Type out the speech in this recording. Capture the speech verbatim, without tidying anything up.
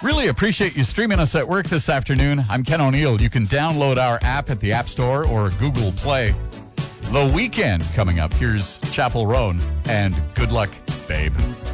Really appreciate you streaming us at work this afternoon. I'm Ken O'Neill. You can download our app at the App Store or Google Play. The Weeknd coming up. Here's Chapel Roan and Good Luck, Babe.